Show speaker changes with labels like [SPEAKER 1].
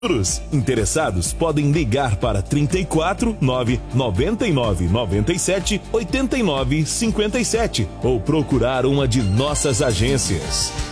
[SPEAKER 1] Interessados podem ligar para 34 999 97 89 57 ou procurar uma de nossas agências.